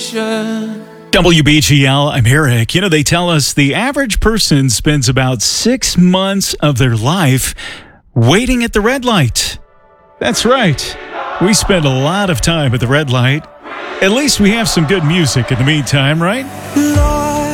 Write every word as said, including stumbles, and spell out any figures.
station. W B G L, I'm Eric. You know, they tell us the average person spends about six months of their life waiting at the red light. That's right. We spend a lot of time at the red light. At least we have some good music in the meantime, right? Lord,